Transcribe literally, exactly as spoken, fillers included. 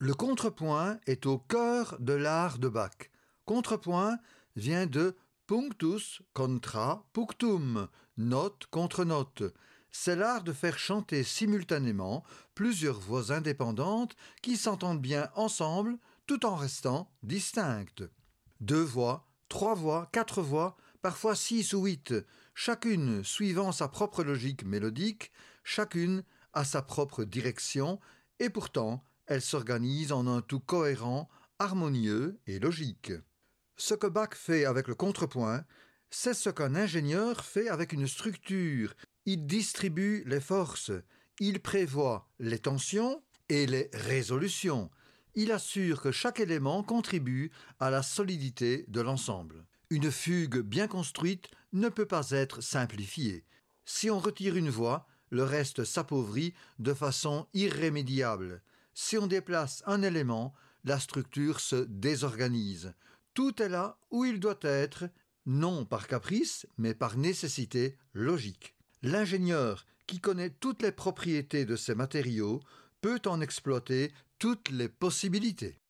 Le contrepoint est au cœur de l'art de Bach. Contrepoint vient de punctus contra punctum, note contre note. C'est l'art de faire chanter simultanément plusieurs voix indépendantes qui s'entendent bien ensemble tout en restant distinctes. Deux voix, trois voix, quatre voix, parfois six ou huit, chacune suivant sa propre logique mélodique, chacune a sa propre direction, et pourtant elles s'organisent en un tout cohérent, harmonieux et logique. Ce que Bach fait avec le contrepoint, c'est ce qu'un ingénieur fait avec une structure. Il distribue les forces, il prévoit les tensions et les résolutions. Il assure que chaque élément contribue à la solidité de l'ensemble. Une fugue bien construite ne peut pas être simplifiée. Si on retire une voix, le reste s'appauvrit de façon irrémédiable. Si on déplace un élément, la structure se désorganise. Tout est là où il doit être, non par caprice, mais par nécessité logique. L'ingénieur, qui connaît toutes les propriétés de ces matériaux, peut en exploiter toutes les possibilités.